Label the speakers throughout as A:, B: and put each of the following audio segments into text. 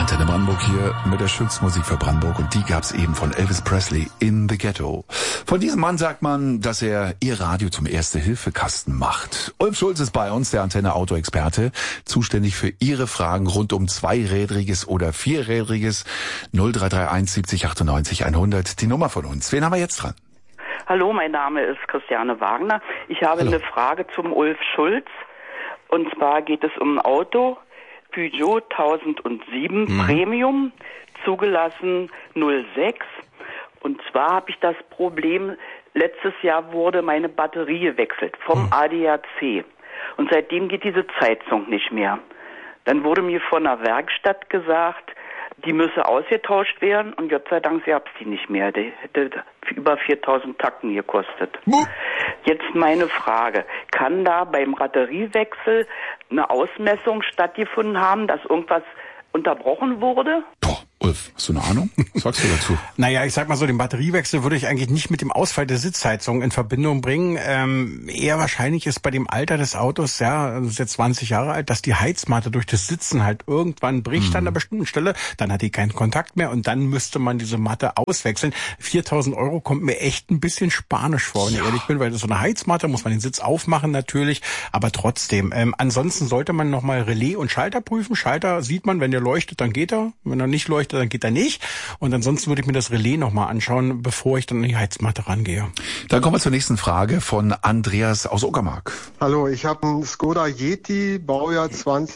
A: Antenne Brandenburg hier mit der schönsten Musik für Brandenburg und die gab's eben von Elvis Presley, In the Ghetto. Von diesem Mann sagt man, dass er Ihr Radio zum Erste-Hilfe-Kasten macht. Ulf Schulz ist bei uns, der Antenne-Auto-Experte, zuständig für Ihre Fragen rund um zweirädriges oder vierrädriges. 0331 70 98 100, die Nummer von uns. Wen haben wir jetzt dran?
B: Hallo, mein Name ist Christiane Wagner. Ich habe eine Frage zum Ulf Schulz. Und zwar geht es um ein Auto, Peugeot 1007 Premium, zugelassen 06. Und zwar habe ich das Problem, letztes Jahr wurde meine Batterie gewechselt vom ADAC. Und seitdem geht diese Zeitung nicht mehr. Dann wurde mir von der Werkstatt gesagt, die müsse ausgetauscht werden und Gott sei Dank, sie hab's die nicht mehr. Die hätte über 4.000 Tacken gekostet. Jetzt meine Frage, kann da beim Batteriewechsel eine Ausmessung stattgefunden haben, dass irgendwas unterbrochen wurde?
A: Boah, Ulf, hast du eine Ahnung? Was sagst du dazu?
C: Naja, ich sag mal so, den Batteriewechsel würde ich eigentlich nicht mit dem Ausfall der Sitzheizung in Verbindung bringen. Eher wahrscheinlich ist bei dem Alter des Autos, ja, das ist jetzt 20 Jahre alt, dass die Heizmatte durch das Sitzen halt irgendwann bricht an einer bestimmten Stelle. Dann hat die keinen Kontakt mehr und dann müsste man diese Matte auswechseln. 4.000 Euro kommt mir echt ein bisschen spanisch vor, wenn ich ehrlich bin, weil das ist so eine Heizmatte, muss man den Sitz aufmachen natürlich, aber trotzdem. Ansonsten sollte man nochmal Relais und Schalter prüfen. Schalter sieht man, wenn der leuchtet, dann geht er. Wenn er nicht leuchtet, dann geht er nicht. Und ansonsten würde ich mir das Relais nochmal anschauen, bevor ich dann an die Heizmatte rangehe.
A: Dann kommen wir zur nächsten Frage von Andreas aus Uckermark.
D: Hallo, ich habe einen Skoda Yeti, Baujahr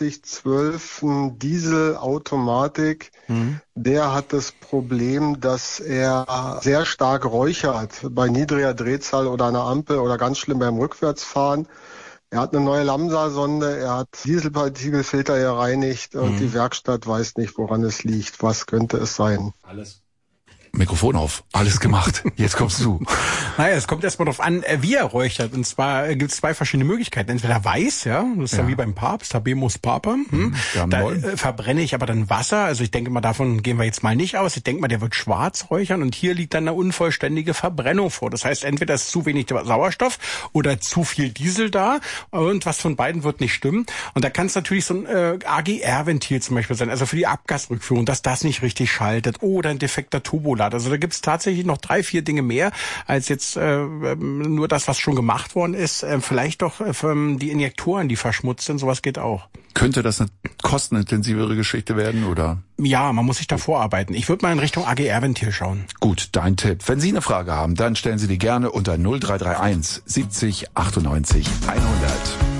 D: 2012, ein Dieselautomatik. Der hat das Problem, dass er sehr stark räuchert bei niedriger Drehzahl oder einer Ampel oder ganz schlimm beim Rückwärtsfahren. Er hat eine neue Lambda-Sonde, er hat Dieselpartikelfilter gereinigt und die Werkstatt weiß nicht, woran es liegt. Was könnte es sein?
A: Alles. Mikrofon auf, alles gemacht. Jetzt kommst du.
C: Naja, es kommt erstmal darauf an, wie er räuchert. Und zwar gibt es zwei verschiedene Möglichkeiten. Entweder weiß, ja, das ist dann wie beim Papst, Habemus Papam. Da verbrenne ich aber dann Wasser. Also ich denke mal, davon gehen wir jetzt mal nicht aus. Ich denke mal, der wird schwarz räuchern und hier liegt dann eine unvollständige Verbrennung vor. Das heißt, entweder ist zu wenig Sauerstoff oder zu viel Diesel da und was von beiden wird nicht stimmen. Und da kann es natürlich so ein AGR-Ventil zum Beispiel sein, also für die Abgasrückführung, dass das nicht richtig schaltet oder ein defekter Turbolader. Also da gibt es tatsächlich noch 3-4 Dinge mehr als jetzt nur das, was schon gemacht worden ist. Vielleicht doch die Injektoren, die verschmutzt sind, sowas geht auch.
A: Könnte das eine kostenintensivere Geschichte werden, oder?
C: Ja, man muss sich da vorarbeiten. Ich würde mal in Richtung AGR-Ventil schauen.
A: Gut, dein Tipp. Wenn Sie eine Frage haben, dann stellen Sie die gerne unter 0331 70 98 100.